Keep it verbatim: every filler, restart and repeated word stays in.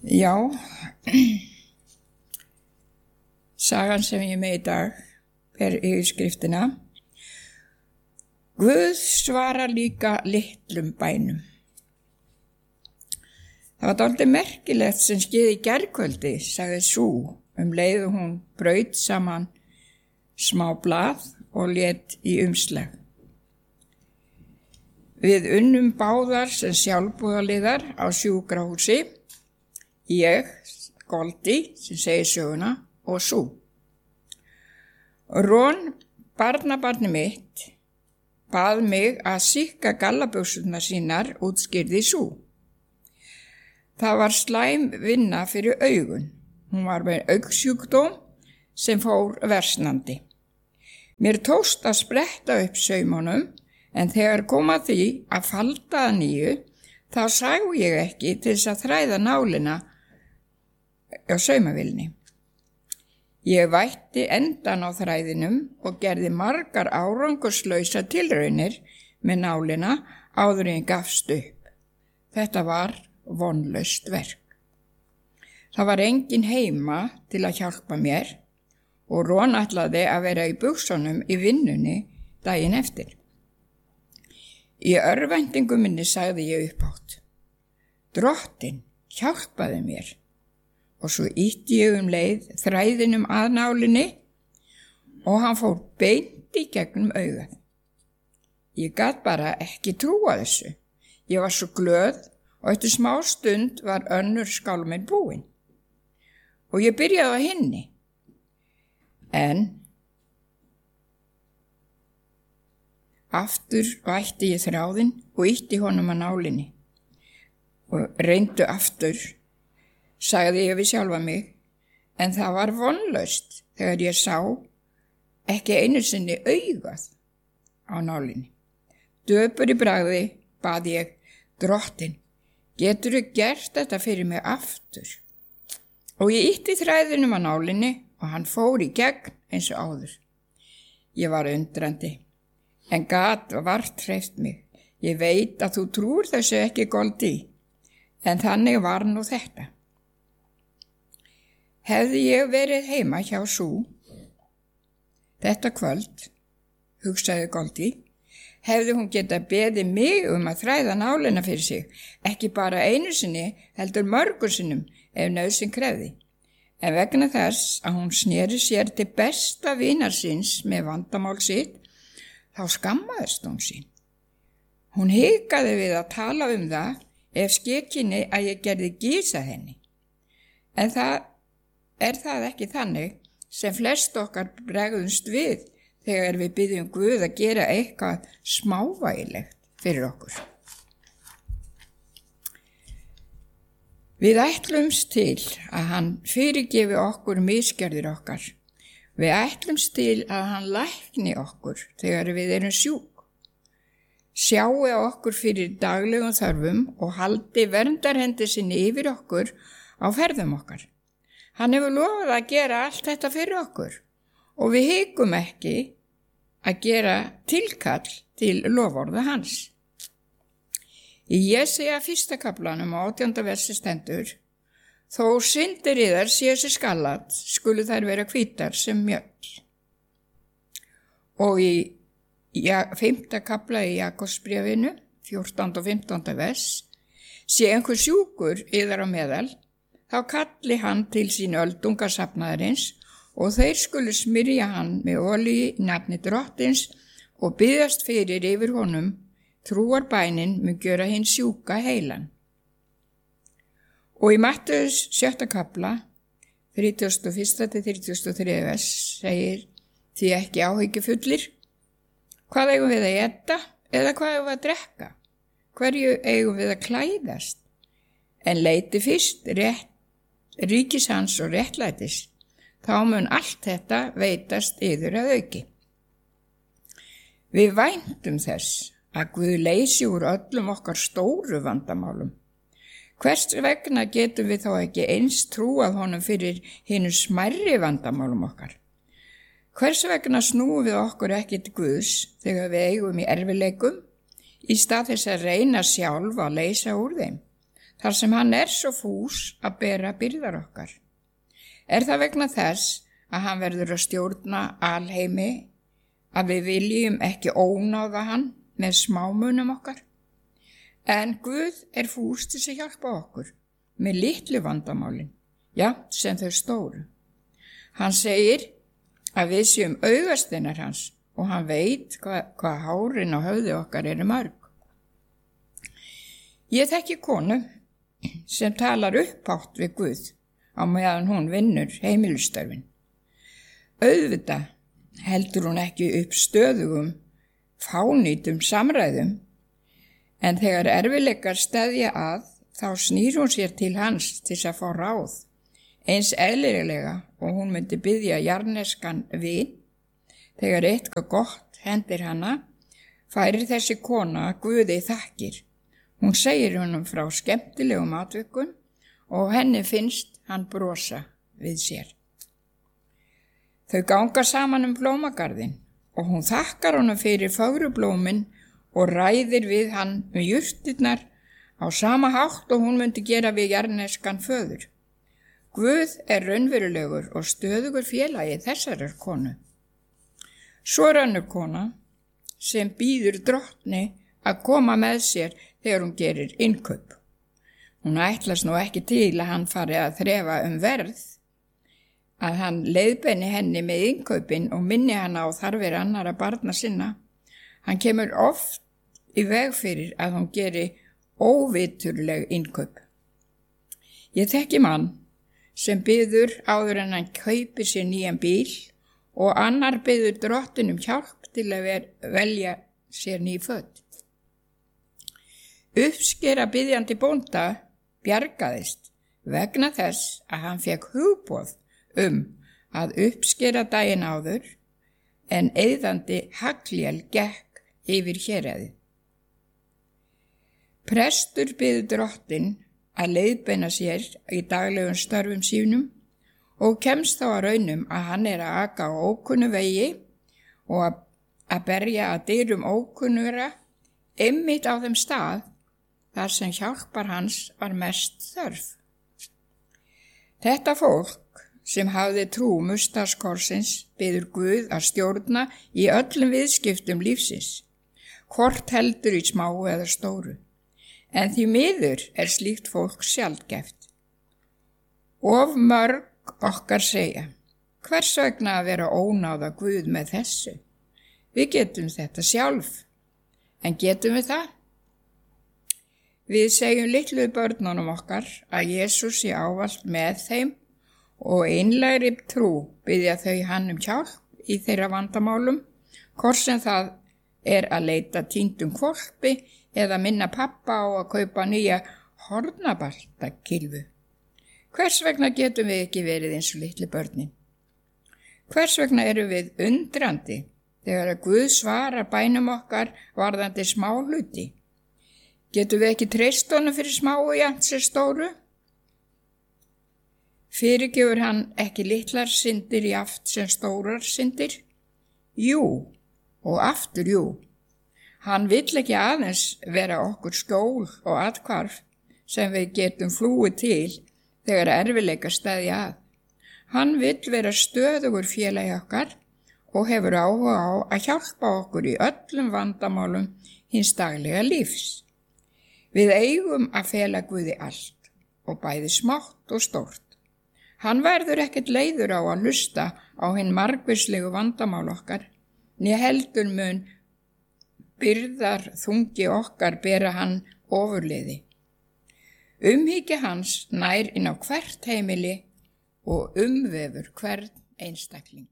Já, sagan sem ég með í dag er yfirskriftina Guð svarar líka litlum bænum. Það var dálítið merkilegt sem skeði í gærkvöldi, sagði sú, um leið og hún braut saman smá blað og lét í umslag. Við unnum báðar sem sjálfboðaliðar á sjúkrahúsi, ég, Goldi, sem segir söguna, og sú. Ron, barnabarni mitt, bað mig að sýkka gallabuxurnar sínar, útskýrði sú. Það var slæm vinna fyrir augun. Hún var með augsjúkdóm sem fór versnandi. Mér tókst að spretta upp saumunum, en þegar kom að því að falda að nýju, þá sá ég ekki til þess að þræða nálina á saumavilni. Ég vætti endan á þræðinum og gerði margar árangurslausa tilraunir með nálina áður en ég gafst upp. Þetta var vonlaust verk. Það var engin heima til að hjálpa mér og Ron ætlaði að vera í buxunum í vinnunni daginn eftir. Í örvæntingu minni sagði ég upphátt. Drottinn hjálpaði mér. Og svo ýtti ég um leið þræðinum að nálinni og hann fór beint í gegnum augað. Ég gat bara ekki trúa þessu. Ég var svo glöð og eftir smá stund var önnur skálminn búin. Og ég byrjaði á hinni. En aftur vætti ég þráðinn og ýtti honum að nálinni. Og reyndu aftur, sagði ég við sjálfa mig, en það var vonlaust þegar ég sá ekki einu sinni augað á nálinni. Döpur í bragði bað ég, Drottinn, geturðu gert þetta fyrir mig aftur? Og ég ýtti þræðinum á nálinni og hann fór í gegn eins og áður. Ég var undrandi, en gat vart hreyft mig. Ég veit að þú trúir þessu ekki, Goldi, en þannig var nú þetta. Hefði ég verið heima hjá sú, þetta kvöld, hugsaði Goldi, hefði hún getað beðið mig um að þræða nálina fyrir sig, ekki bara einu sinni, heldur mörgur sinnum ef nauðsyn krefði. En vegna þess að hún sneri sér til besta vinar síns með vandamál sitt, þá skammaðist hún sín. Hún hikaði við að tala um það ef skekkinni að ég gerði gys að henni. En það er það ekki þannig sem flest okkar bregðumst við þegar við byggjum Guð að gera eitthvað smávægilegt fyrir okkur. Við ætlumst til að hann fyrirgefi okkur misgerðir okkar. Við ætlumst til að hann lækni okkur þegar við erum sjúk. Sjái okkur fyrir daglegum þörfum og haldi verndarhendi sinni yfir okkur á ferðum okkar. Hann hefur lofað að gera allt þetta fyrir okkur og við hikum ekki að gera tilkall til loforða hans. Í Jesaja fyrsta kaflanum á átjánda versi stendur, þó syndir yðar séu sér skallat, skulu þær vera hvítar sem mjöll. Og í ja, fimmta kafla í Jakobsbréfinu, fjórtánda og fimmtánda vers, sé einhver sjúkur yðar á meðal, þá kalli hann til sín öldungasafnaðarins og þeir skulu smyrja hann með olíu í nafni Drottins og biðjast fyrir yfir honum, trúarbænin mun gjöra hinn sjúka heilan. Og í Mattheus sjötta kafla, þrítugasta og fyrsta til þrítugasta og þriðja vers, segir því ekki áhyggjufullir, hvað eigum við að éta eða hvað eigum við að drekka? Hverju eigum við að klæðast? En leiti fyrst rétt ríkis hans og réttlætis, þá mun allt þetta veitast yður að auki. Við væntum þess að Guð leysi úr öllum okkar stóru vandamálum. Hvers vegna getum við þá ekki eins trúað honum fyrir hinum smærri vandamálum okkar? Hvers vegna snúum við okkur ekki til Guðs þegar við eigum í erfileikum, í stað þess að reyna sjálf að leysa úr þeim? þar sem hann er svo fús að bera byrðar okkar? Er það vegna þess að hann verður að stjórna alheimi að við viljum ekki ónáða hann með smámunum okkar? En Guð er fús til að hjálpa okkur með litlu vandamálin, já, sem þau stóru. Hann segir að við séum augasteinar hans og hann veit hvað, hvað hárin á höfði okkar eru mörg. Ég þekki konu sem talar upphátt við Guð á meðan hún vinnur heimilistörfin. Auðvitað heldur hún ekki upp stöðugum, fánýtum samræðum, en þegar erfiðleikar steðja að, þá snýr hún sér til hans til að fá ráð, eins eðlilega og hún myndi biðja jarneskan vin. Þegar eitthvað gott hendir hana, færir þessi kona Guði þakkir. Hún segir honum frá skemmtilegum atvikum og henni finnst hann brosa við sér. Þau ganga saman um blómagarðin og hún þakkar honum fyrir fögrublómin og ræðir við hann um jurtirnar á sama hátt og hún myndi gera við jarneskan föður. Guð er raunverulegur og stöðugur félagi þessarar konu. Svo er önnur kona sem býður drottni að koma með sér þegar hún gerir innkaup. Hún ætlast nú ekki til að hann fari að þrefa um verð, að hann leiðbeini henni með innkaupin og minni hann á þarfir annara barna sinna. Hann kemur oft í veg fyrir að hún geri óviturleg innkaup. Ég þekki mann sem biður áður en hann kaupir sér nýjan bíl og annar biður drottinum hjálp til að ver, velja sér ný föt. Uppskera biðjandi bónda bjargaðist vegna þess að hann fekk hugboð um að uppskera daginn áður en eyðandi haglél gekk yfir héraðið. Prestur biður drottin að leiðbeina sér í daglegum störfum sínum og kemst þá að raunum að hann er að aka á ókunnu vegi og að, að berja að dyrum ókunnura einmitt á þeim stað þar sem hjálpar hans var mest þörf. Þetta fólk sem hafði trú mustaskorsins biður Guð að stjórna í öllum viðskiptum lífsins, hvort heldur í smáu eða stóru. En því miður er slíkt fólk sjaldgæft. Of mörg okkar segja, hvers vegna að vera ónáða Guð með þessu? Við getum þetta sjálf, en getum við það? Við segjum litlu börnunum okkar að Jesús sé ávallt með þeim og einlægri trú biðja þau hann um hjálp í þeirra vandamálum, hvort sem það er að leita týndum hvolpi eða minna pappa á að kaupa nýja hornabaltakylfu. Hvers vegna getum við ekki verið eins og litlu börnin? Hvers vegna erum við undrandi þegar að Guð svarar bænum okkar varðandi smá hluti? Getum við ekki treyst honum fyrir smáu jafnt sem stóru? Fyrirgefur hann ekki litlar syndir jafnt sem stórar syndir? Jú, og aftur jú. Hann vill ekki aðeins vera okkur skjól og athvarf sem við getum flúið til þegar erfiðleikar steðja að. Hann vill vera stöðugur félagi okkar og hefur áhuga á að hjálpa okkur í öllum vandamálum hins daglega lífs. Við eigum að fela Guði allt og bæði smátt og stórt. Hann verður ekkert leiður á að hlusta á hinn margvíslegu vandamál okkar, né heldur mun byrðar þungi okkar bera hann ofurliði. Umhyggja hans nær inn á hvert heimili og umvefur hvern einstakling.